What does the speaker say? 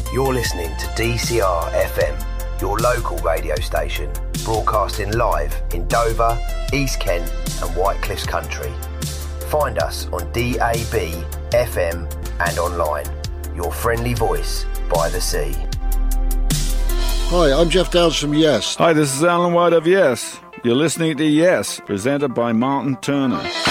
You're listening to DCR FM, your local radio station, broadcasting live in Dover, East Kent and White Cliffs Country. Find us on DAB, FM and online. Your friendly voice by the sea. Hi, I'm Jeff Downs from Yes. Hi, this is Alan White of Yes. You're listening to Yes, presented by Martin Turner.